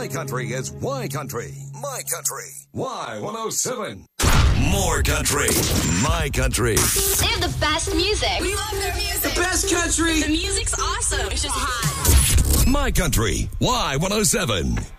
My country is Y Country. My country. Y107. More country. My country. They have the best music. We love their music. The best country. The music's awesome. It's just hot. My country. Y107.